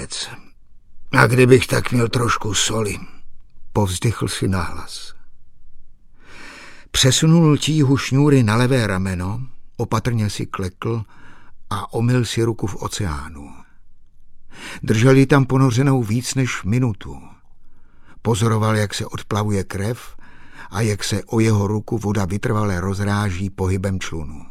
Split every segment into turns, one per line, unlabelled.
bodec. A kdybych tak měl trošku soli, povzdychl si nahlas. Přesunul tíhu šňůry na levé rameno, opatrně si klekl a omyl si ruku v oceánu. Držel ji tam ponořenou víc než minutu. Pozoroval, jak se odplavuje krev a jak se o jeho ruku voda vytrvale rozráží pohybem člunu.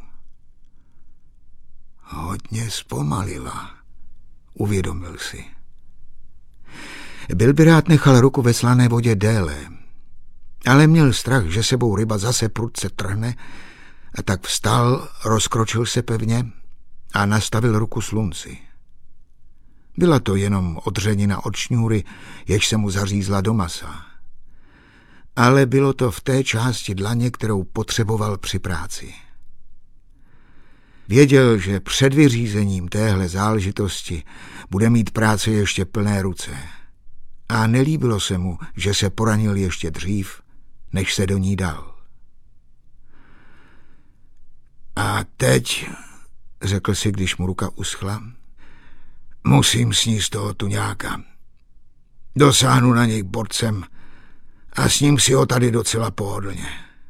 Hodně zpomalila, uvědomil si. Byl by rád nechal ruku ve slané vodě déle, ale měl strach, že sebou ryba zase prudce trhne, a tak vstal, rozkročil se pevně a nastavil ruku slunci. Byla to jenom odřenina od šňůry, jež se mu zařízla do masa. Ale bylo to v té části dlaně, kterou potřeboval při práci. Věděl, že před vyřízením téhle záležitosti bude mít práce ještě plné ruce. A nelíbilo se mu, že se poranil ještě dřív, než se do ní dal. A teď, řekl si, když mu ruka uschla, musím sníst toho tuňáka. Dosáhnu na něj borcem a sním si ho tady docela pohodlně.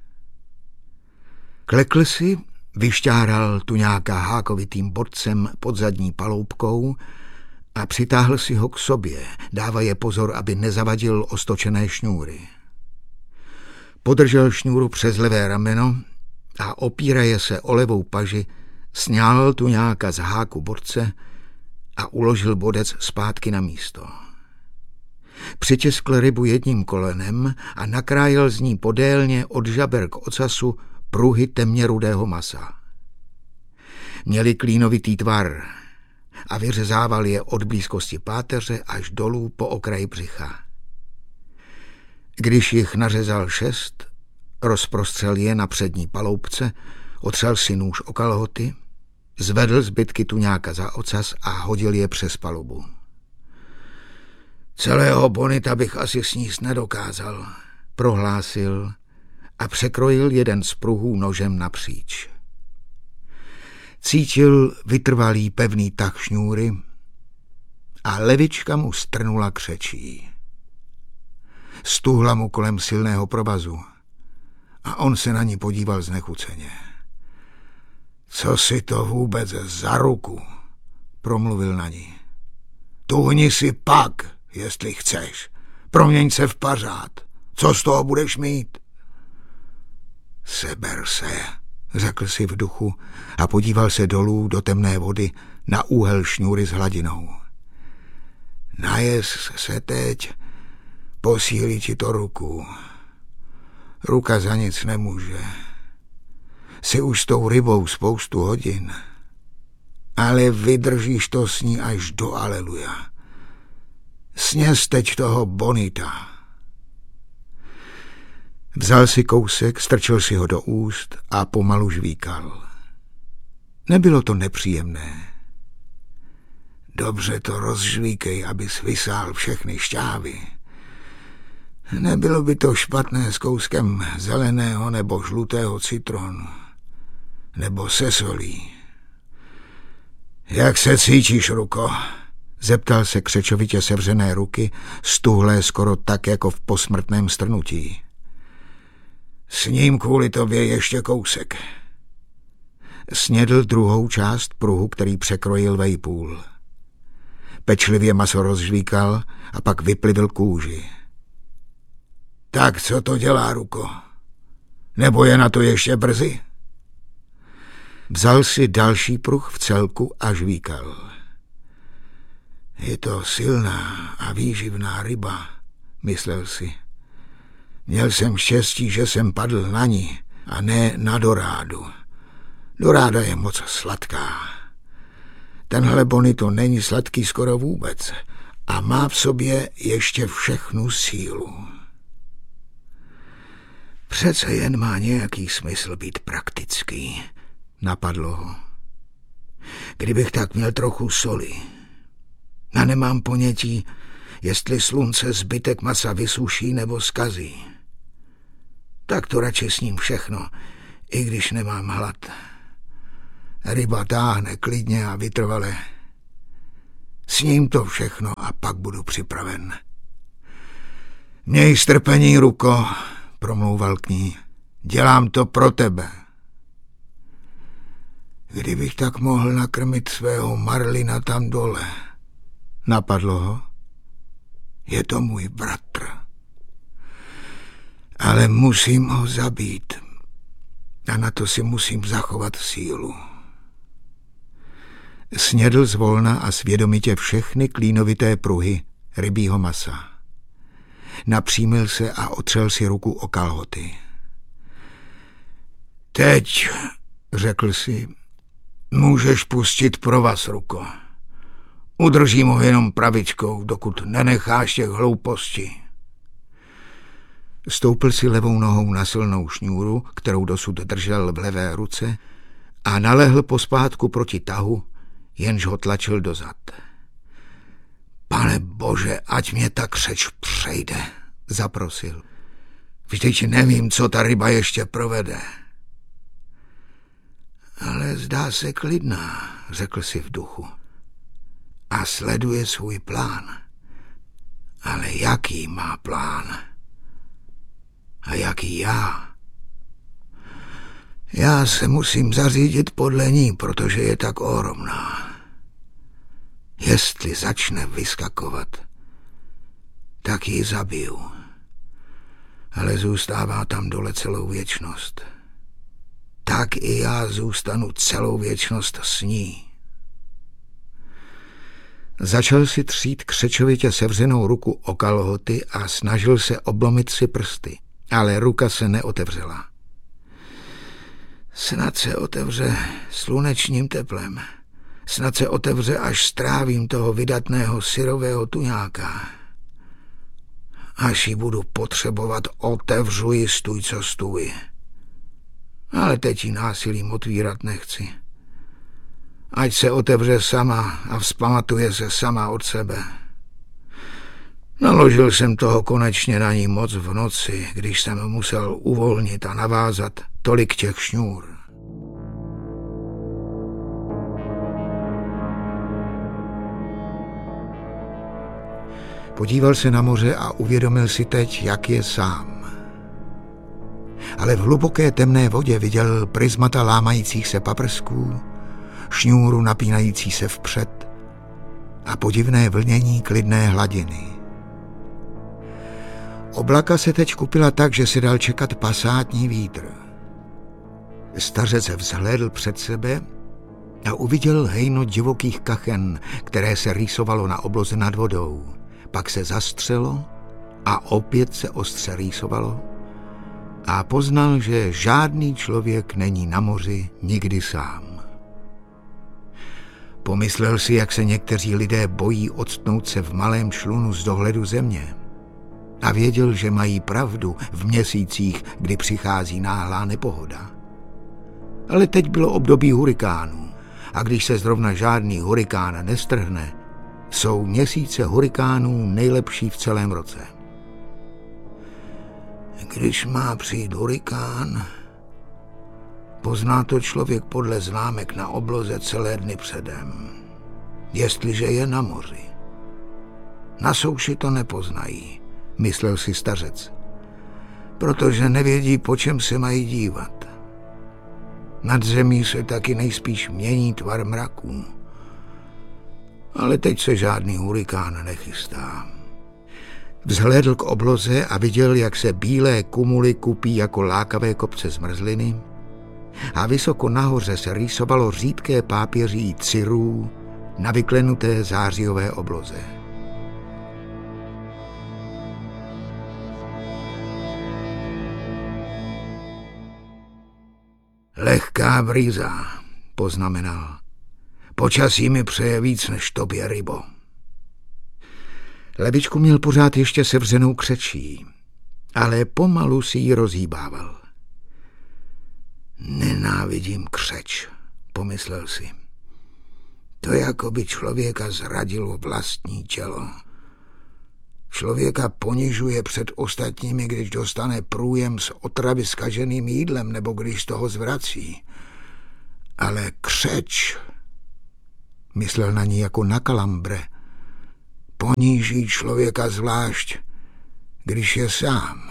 Klekl si, vyšťáral tuňáka hákovitým borcem pod zadní paloubkou a přitáhl si ho k sobě, dávaje pozor, aby nezavadil ostočené šňůry. Podržel šňůru přes levé rameno a opíraje se o levou paži, sňal tuňáka z háku borce a uložil bodec zpátky na místo. Přitiskl rybu jedním kolenem a nakrájel z ní podélně od žaber k ocasu pruhy temně rudého masa. Měli klínovitý tvar a vyřezával je od blízkosti páteře až dolů po okraji břicha. Když jich nařezal 6, rozprostřel je na přední paloubce, otřel si nůž o kalhoty, zvedl zbytky tuňáka za ocas a hodil je přes palubu. Celého bonita bych asi sníst nedokázal, prohlásil a překrojil jeden z pruhů nožem napříč. Cítil vytrvalý pevný tah šňůry a levička mu strnula křečí. Stuhla mu kolem silného provazu a on se na ní podíval znechuceně. Co si to vůbec za ruku, promluvil na ní. Tuhni si pak, jestli chceš. Proměň se v pařád. Co z toho budeš mít? Seber se, řekl si v duchu a podíval se dolů do temné vody na úhel šňůry s hladinou. Najes se teď, posílí ti to ruku. Ruka za nic nemůže. Jsi už s tou rybou spoustu hodin, ale vydržíš to s ní až do aleluja. Sněz teď toho bonita. Vzal si kousek, strčil si ho do úst a pomalu žvíkal. Nebylo to nepříjemné. Dobře to rozžvíkej, abys vysál všechny šťávy. Nebylo by to špatné s kouskem zeleného nebo žlutého citronu, nebo se solí. Jak se cítíš, ruko? Zeptal se křečovitě sevřené ruky, stuhlé skoro tak jako v posmrtném strnutí. Sním kvůli tobě ještě kousek. Snědl druhou část pruhu, který překrojil vejpůl. Pečlivě maso rozžvíkal a pak vyplivil kůži. Tak co to dělá, ruko? Nebo je na to ještě brzy? Vzal si další pruh v celku a žvíkal. Je to silná a výživná ryba, myslel si. Měl jsem štěstí, že jsem padl na ní a ne na dorádu. Doráda je moc sladká. Tenhle bonito není sladký skoro vůbec a má v sobě ještě všechnu sílu. Přece jen má nějaký smysl být praktický, napadlo ho. Kdybych tak měl trochu soli. A nemám ponětí, jestli slunce zbytek masa vysuší nebo zkazí. Tak to radši sním všechno, i když nemám hlad. Ryba táhne klidně a vytrvale. Sním to všechno a pak budu připraven. Měj strpení, Ruko, promlouval k ní. Dělám to pro tebe. Kdybych tak mohl nakrmit svého Marlina tam dole, napadlo ho. Je to můj bratr. Ale musím ho zabít. A na to si musím zachovat sílu. Snědl zvolna a svědomitě všechny klínovité pruhy rybího masa. Napřímil se a otřel si ruku o kalhoty. Teď, řekl si, můžeš pustit provaz, Ruko. Udržím ho jenom pravičkou, dokud nenecháš těch hloupostí. Stoupil si levou nohou na silnou šňůru, kterou dosud držel v levé ruce, a nalehl pospátku proti tahu, jenž ho tlačil dozad. Pane Bože, ať mě ta křeč přejde, zaprosil. Vždyť nevím, co ta ryba ještě provede. Ale zdá se klidná, řekl si v duchu. A sleduje svůj plán. Ale jaký má plán? A jaký já? Já se musím zařídit podle ní, protože je tak ohromná. Jestli začne vyskakovat, tak ji zabiju. Ale zůstává tam dole celou věčnost. Tak i já zůstanu celou věčnost s ní. Začal si třít křečovitě sevřenou ruku o kalhoty a snažil se oblomit si prsty, ale ruka se neotevřela. Snad se otevře slunečním teplem. Snad se otevře, až strávím toho vydatného syrového tuňáka. Až ji budu potřebovat, otevřu ji stůj co stůj. Ale teď ji násilím otvírat nechci. Ať se otevře sama a vzpamatuje se sama od sebe. Naložil jsem toho konečně na ní moc v noci, když jsem musel uvolnit a navázat tolik těch šňůr. Podíval se na moře a uvědomil si teď, jak je sám. Ale v hluboké temné vodě viděl prismata lámajících se paprsků, šňůru napínající se vpřed a podivné vlnění klidné hladiny. Oblaka se teď kupila tak, že si dal čekat pasátní vítr. Stařec vzhlédl před sebe a uviděl hejno divokých kachen, které se rýsovalo na obloze nad vodou. Pak se zastřelo a opět se ostře rýsovalo a poznal, že žádný člověk není na moři nikdy sám. Pomyslel si, jak se někteří lidé bojí octnout se v malém člunu z dohledu země. A věděl, že mají pravdu v měsících, kdy přichází náhlá nepohoda. Ale teď bylo období hurikánů a když se zrovna žádný hurikán nestrhne, jsou měsíce hurikánů nejlepší v celém roce. Když má přijít hurikán, pozná to člověk podle známek na obloze celé dny předem, jestliže je na moři. Na souši to nepoznají, myslel si stařec, protože nevědí, po čem se mají dívat. Nad zemí se taky nejspíš mění tvar mraků. Ale teď se žádný hurikán nechystá. Vzhlédl k obloze a viděl, jak se bílé kumuly kupí jako lákavé kopce zmrzliny a vysoko nahoře se rýsovalo řídké pápěří cirů na vyklenuté zářijové obloze. Lehká brýza, poznamenal. Počasí mi přeje víc než tobě, rybo. Levičku měl pořád ještě sevřenou křečí, ale pomalu si ji rozhýbával. Nenávidím křeč, pomyslel si. To jako by člověka zradilo vlastní tělo. Člověka ponižuje před ostatními, když dostane průjem s otravy zkaženým jídlem nebo když z toho zvrací. Ale křeč, myslel na ní jako na kalambre, poníží člověka zvlášť, když je sám.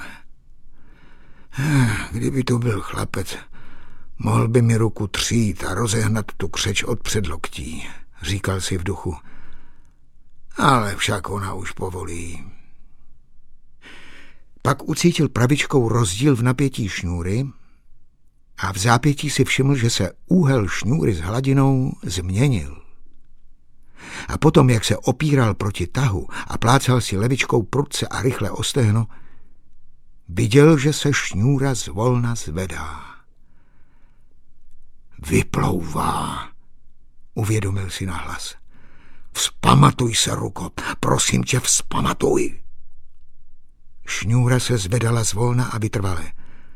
Kdyby to byl chlapec, mohl by mi ruku třít a rozehnat tu křeč od předloktí, říkal si v duchu. Ale však ona už povolí. Pak ucítil pravičkou rozdíl v napětí šňůry a v zápětí si všiml, že se úhel šňůry s hladinou změnil. A potom, jak se opíral proti tahu a plácal si levičkou prudce a rychle o stehno, viděl, že se šňůra zvolna zvedá. Vyplouvá, uvědomil si nahlas. Vzpamatuj se, Ruko, prosím tě, vzpamatuj. Šňůra se zvedala zvolna a vytrvale.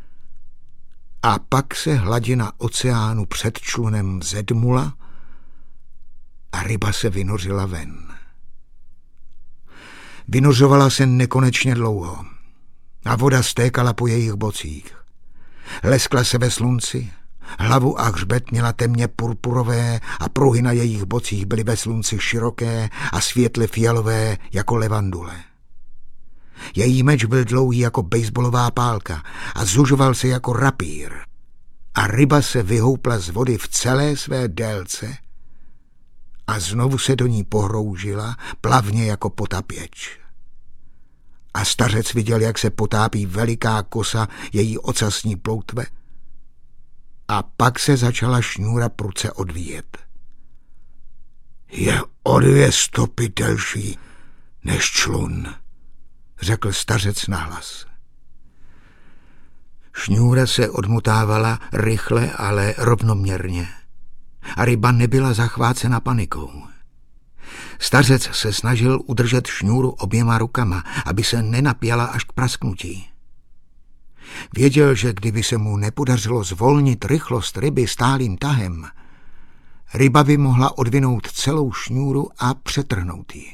A pak se hladina oceánu před člunem zedmula a ryba se vynořila ven. Vynořovala se nekonečně dlouho a voda stékala po jejich bocích. Leskla se ve slunci, hlavu a hřbet měla temně purpurové a pruhy na jejich bocích byly ve slunci široké a světle fialové jako levandule. Její meč byl dlouhý jako baseballová pálka a zužoval se jako rapír. A ryba se vyhoupla z vody v celé své délce a znovu se do ní pohroužila, plavně jako potapěč. A stařec viděl, jak se potápí veliká kosa její ocasní ploutve. A pak se začala šňůra prudce odvíjet. Je o 2 stopy delší než člun, řekl stařec nahlas. Šňůra se odmotávala rychle, ale rovnoměrně. A ryba nebyla zachvácena panikou. Stařec se snažil udržet šňůru oběma rukama, aby se nenapěla až k prasknutí. Věděl, že kdyby se mu nepodařilo zvolnit rychlost ryby stálým tahem, ryba by mohla odvinout celou šňůru a přetrhnout ji.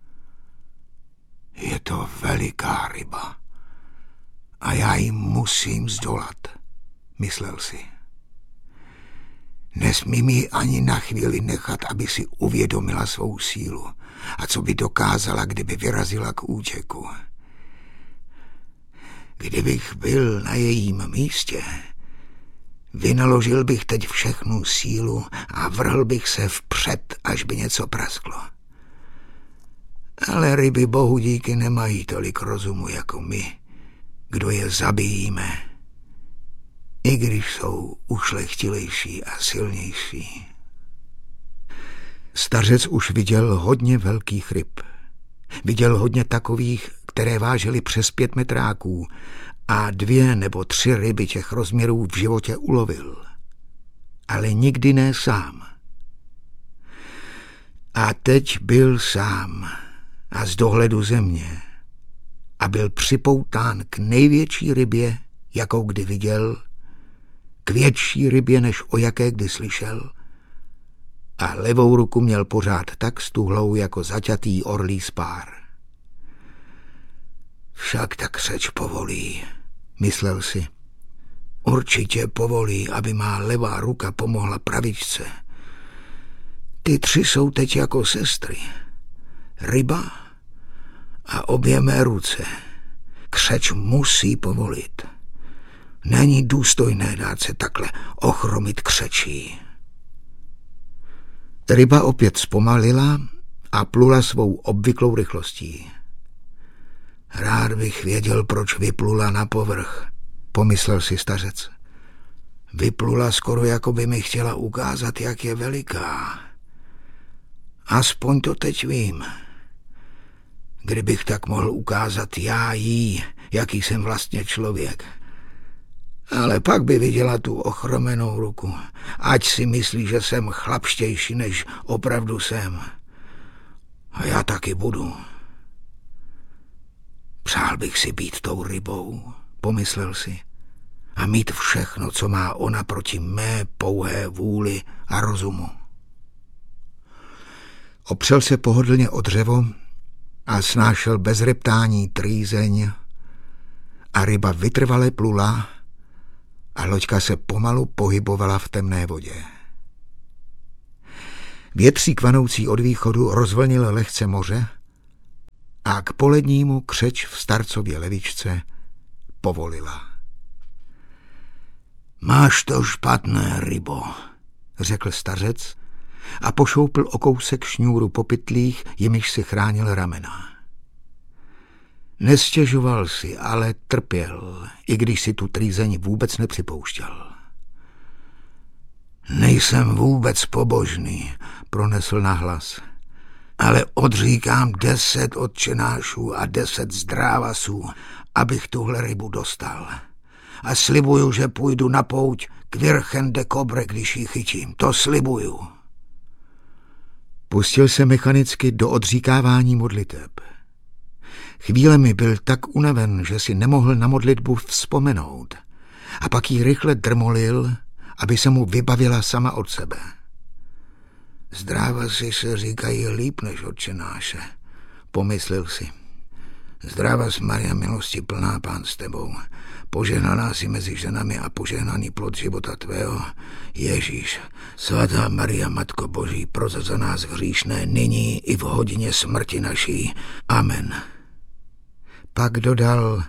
Je to veliká ryba a já ji musím zdolat, myslel si. Nesmím ji ani na chvíli nechat, aby si uvědomila svou sílu a co by dokázala, kdyby vyrazila k útěku. Kdybych byl na jejím místě, vynaložil bych teď všechnu sílu a vrhl bych se vpřed, až by něco prasklo. Ale ryby bohu díky nemají tolik rozumu jako my, kdo je zabijíme, i když jsou ušlechtilejší a silnější. Stařec už viděl hodně velkých ryb. Viděl hodně takových, které vážily přes 5 metráků a 2 nebo 3 ryby těch rozměrů v životě ulovil. Ale nikdy ne sám. A teď byl sám a z dohledu země a byl připoután k největší rybě, jakou kdy viděl, k větší rybě, než o jaké kdy slyšel, a levou ruku měl pořád tak stuhlou jako zaťatý orlí spár. Však ta křeč povolí, myslel si. Určitě povolí, aby má levá ruka pomohla pravičce. Ty 3 jsou teď jako sestry. Ryba a obě mé ruce. Křeč musí povolit. Není důstojné dát se takhle ochromit křečí. Ryba opět zpomalila a plula svou obvyklou rychlostí. Rád bych věděl, proč vyplula na povrch, pomyslel si stařec. Vyplula skoro, jako by mi chtěla ukázat, jak je veliká. Aspoň to teď vím. Kdybych tak mohl ukázat já jí, jaký jsem vlastně člověk. Ale pak by viděla tu ochromenou ruku. Ať si myslí, že jsem chlapštější, než opravdu jsem. A já taky budu. Přál bych si být tou rybou, pomyslel si, a mít všechno, co má ona proti mé pouhé vůli a rozumu. Opřel se pohodlně o dřevo a snášel bez reptání trýzeň a ryba vytrvale plula a loďka se pomalu pohybovala v temné vodě. Větřík vanoucí od východu rozvlnil lehce moře a k polednímu křeč v starcově levičce povolila. Máš to špatné, rybo, řekl stařec a pošoupil o kousek šňůru po pytlích, jimiž si chránil ramena. Nestěžoval si, ale trpěl, i když si tu trýzeň vůbec nepřipouštěl. Nejsem vůbec pobožný, pronesl nahlas, ale odříkám 10 otčenášů a 10 zdrávasů, abych tuhle rybu dostal. A slibuju, že půjdu na pouť k Virgen de Cobre, když ji chytím. To slibuju. Pustil se mechanicky do odříkávání modliteb. Chvílemi byl tak unaven, že si nemohl na modlitbu vzpomenout. A pak ji rychle drmolil, aby se mu vybavila sama od sebe. Zdrávasy se říkají líp než otčenáše, pomyslel si. Zdravas Maria, milosti plná, Pán s tebou. Požehnaná si mezi ženami a požehnaný plod života tvého, Ježíš. Svatá Maria, Matko Boží, proza za nás hříšné, nyní i v hodině smrti naší. Amen. Pak dodal: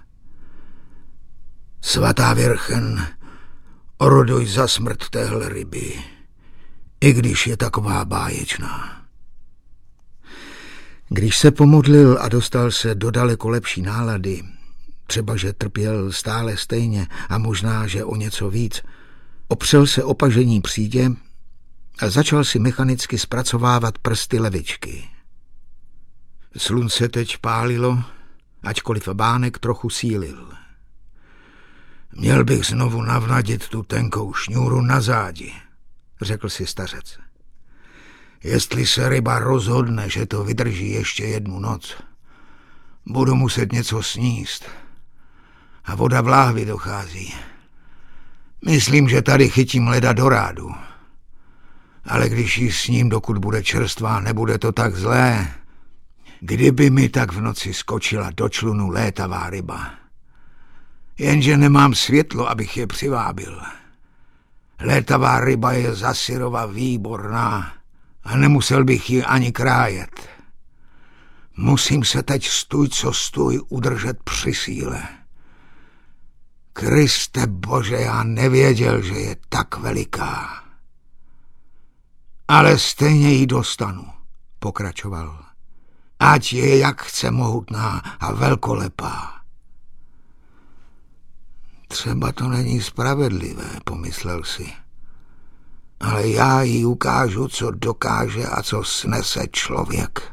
Svatá Virgen, oroduj za smrt téhle ryby, i když je taková báječná. Když se pomodlil a dostal se do daleko lepší nálady, třeba že trpěl stále stejně a možná, že o něco víc, opřel se o pažení přídě a začal si mechanicky zpracovávat prsty levičky. Slunce teď pálilo, ačkoliv bánek trochu sílil. Měl bych znovu navnadit tu tenkou šňůru na zádi, řekl si stařec. Jestli se ryba rozhodne, že to vydrží ještě 1 noc, budu muset něco sníst. A voda v láhvi dochází. Myslím, že tady chytím leda do rádu. Ale když ji sním, dokud bude čerstvá, nebude to tak zlé. Kdyby mi tak v noci skočila do člunu létavá ryba. Jenže nemám světlo, abych je přivábil. Létavá ryba je za syrova výborná a nemusel bych ji ani krájet. Musím se teď stůj co stůj udržet při síle. Kriste Bože, já nevěděl, že je tak veliká. Ale stejně ji dostanu, pokračoval. Ať je jak chce mohutná a velkolepá. Třeba to není spravedlivé, pomyslel si. Ale já jí ukážu, co dokáže a co snese člověk.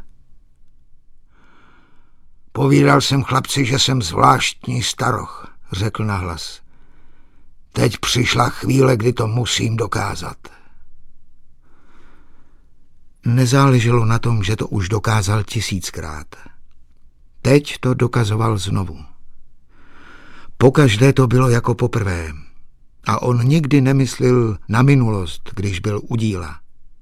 Povídal jsem chlapci, že jsem zvláštní staroch, řekl nahlas. Teď přišla chvíle, kdy to musím dokázat. Nezáleželo na tom, že to už dokázal 1000krát. Teď to dokazoval znovu. Pokaždé to bylo jako poprvé. A on nikdy nemyslel na minulost, když byl u díla.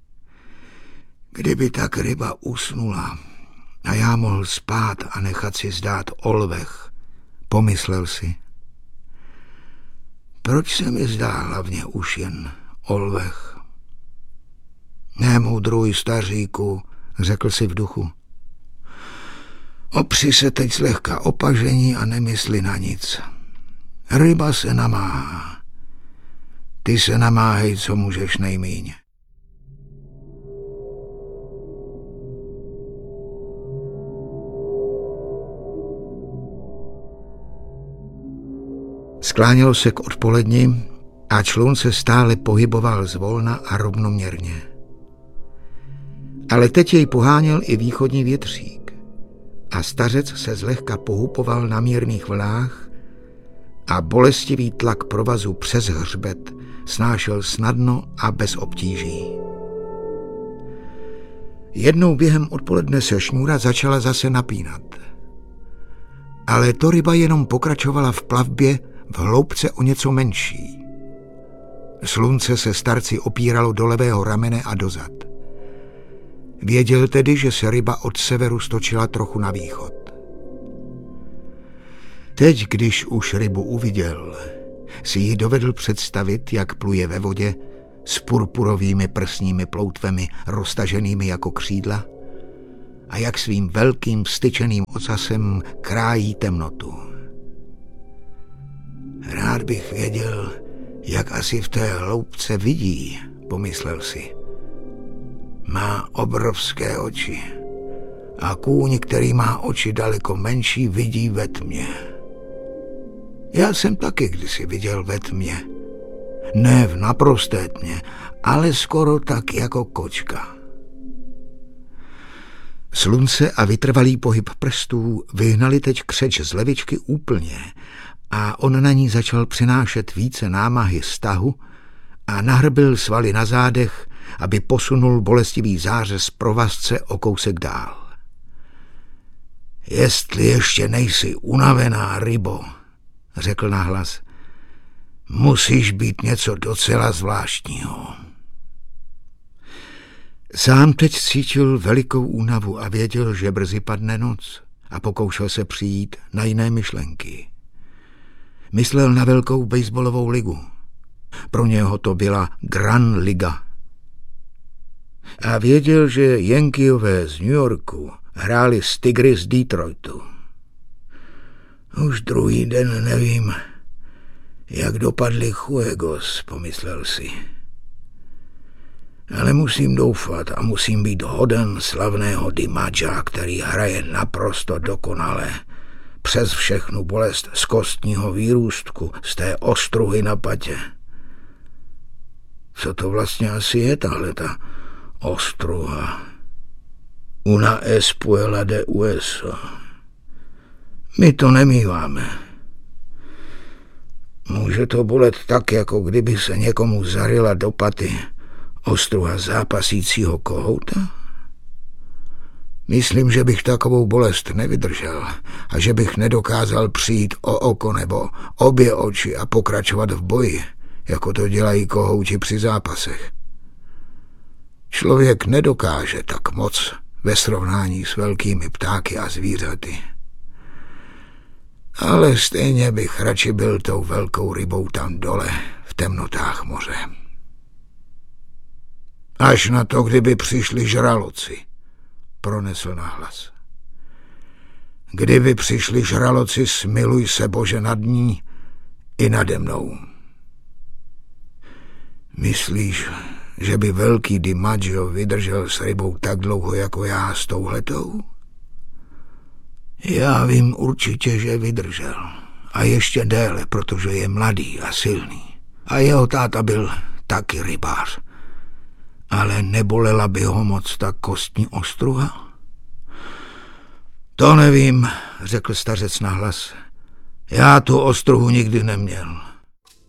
Kdyby tak ryba usnula a já mohl spát a nechat si zdát olvech, pomyslel si. Proč se mi zdá hlavně už jen olvech? Nemoudruj, staříku, řekl si v duchu. Opři se teď zlehka o pažení a nemysli na nic. Ryba se namáhá. Ty se namáhej, co můžeš nejmíň. Sklánělo se k odpoledni a člun se stále pohyboval zvolna a rovnoměrně. Ale teď jej poháněl i východní větřík a stařec se zlehka pohupoval na mírných vlnách a bolestivý tlak provazu přes hřbet snášel snadno a bez obtíží. Jednou během odpoledne se šňůra začala zase napínat. Ale to ryba jenom pokračovala v plavbě v hloubce o něco menší. Slunce se starci opíralo do levého ramene a dozad. Věděl tedy, že se ryba od severu stočila trochu na východ. Teď, když už rybu uviděl, si ji dovedl představit, jak pluje ve vodě s purpurovými prsními ploutvemi roztaženými jako křídla a jak svým velkým vstyčeným ocasem krájí temnotu. Rád bych věděl, jak asi v té hloubce vidí, pomyslel si. Má obrovské oči a kůň, který má oči daleko menší, vidí ve tmě. Já jsem taky kdysi viděl ve tmě. Ne v naprosté tmě, ale skoro tak jako kočka. Slunce a vytrvalý pohyb prstů vyhnali teď křeč z levičky úplně a on na ní začal přinášet více námahy stahu a nahrbil svaly na zádech, aby posunul bolestivý zářez provazce o kousek dál. Jestli ještě nejsi unavená, rybo, řekl nahlas, musíš být něco docela zvláštního. Sám teď cítil velikou únavu a věděl, že brzy padne noc a pokoušel se přijít na jiné myšlenky. Myslel na velkou baseballovou ligu. Pro něho to byla Gran Liga. A věděl, že Yankeeové z New Yorku hráli s Tigry z Detroitu. Už druhý den nevím, jak dopadli Fuegos, pomyslel si. Ale musím doufat a musím být hoden slavného DiMaggia, který hraje naprosto dokonale, přes všechnu bolest z kostního výrůstku, z té ostruhy na patě. Co to vlastně asi je tahleta ostruha? Una espuela de hueso. My to nemíváme. Může to bolet tak, jako kdyby se někomu zaryla do paty ostruha zápasícího kohouta? Myslím, že bych takovou bolest nevydržel a že bych nedokázal přijít o oko nebo obě oči a pokračovat v boji, jako to dělají kohouti při zápasech. Člověk nedokáže tak moc ve srovnání s velkými ptáky a zvířaty. Ale stejně bych radši byl tou velkou rybou tam dole v temnotách moře. Až na to, kdyby přišli žraloci, pronesl nahlas. Kdyby přišli žraloci, smiluj se, Bože, nad ní i nade mnou. Myslíš, že by velký DiMaggio vydržel s rybou tak dlouho jako já s touhletou? Já vím určitě, že vydržel. A ještě déle, protože je mladý a silný. A jeho táta byl taky rybář. Ale nebolela by ho moc ta kostní ostruha? To nevím, řekl stařec nahlas. Já tu ostruhu nikdy neměl.